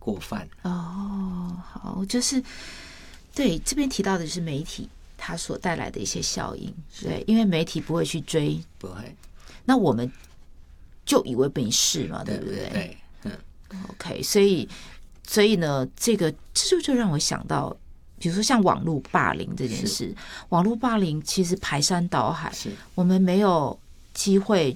过犯。 好，就是对这边提到的是媒体它所带来的一些效应，对，因为媒体不会去追， 不会， 那我们就以为没事嘛，对不对？ 对 ，OK， 所以呢，这就让我想到，比如说像网络霸凌这件事，网络霸凌其实排山倒海，我们没有机会